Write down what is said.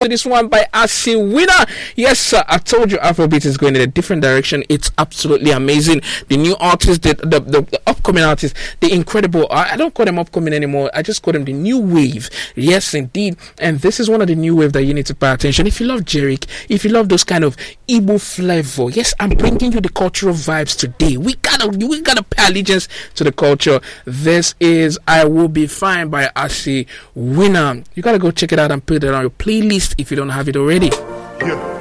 to this one by Asi Winner. Yes, sir. I told you Afrobeat is going in a different direction. It's absolutely amazing. The new artists, the upcoming artists, the incredible. I don't call them upcoming anymore. I just call them the new wave. Yes, indeed. And this is one of the new wave that you need to pay attention. If you love Jerick, if you love those kind of Igbo flavor, yes, I'm bringing you the cultural vibes today. We gotta pay allegiance to the culture. This is I Will Be Fine by Asi Winner. You gotta go check it out and put it on your playlist if you don't have it already. Yeah.